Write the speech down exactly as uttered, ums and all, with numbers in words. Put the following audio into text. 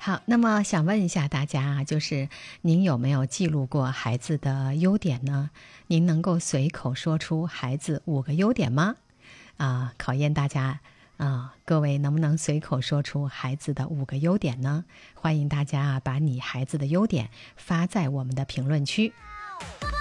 好，那么想问一下大家啊，就是您有没有记录过孩子的优点呢？您能够随口说出孩子五个优点吗？啊，考验大家啊，各位能不能随口说出孩子的五个优点呢？欢迎大家啊，把你孩子的优点发在我们的评论区。